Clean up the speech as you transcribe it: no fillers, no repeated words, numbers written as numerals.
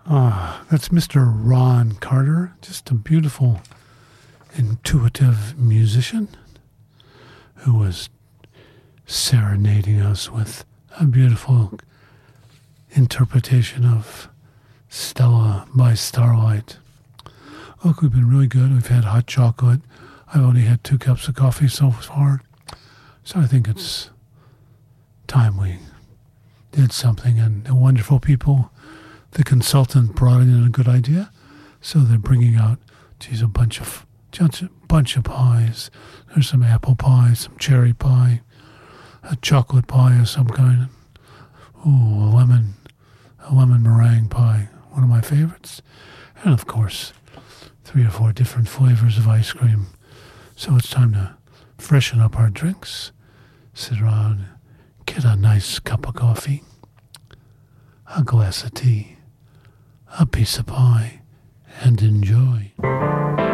That's Mr. Ron Carter, just a beautiful, intuitive musician who was serenading us with a beautiful interpretation of Stella by Starlight. Look, we've been really good. We've had hot chocolate. I've only had 2 cups of coffee so far. So I think it's time we did something. And the wonderful people, the consultant brought in a good idea. So they're bringing out, a bunch of pies. There's some apple pie, some cherry pie, a chocolate pie of some kind. Ooh, a lemon meringue pie, one of my favorites. And of course, 3 or 4 different flavors of ice cream. So it's time to freshen up our drinks, sit around, get a nice cup of coffee, a glass of tea, a piece of pie, and enjoy.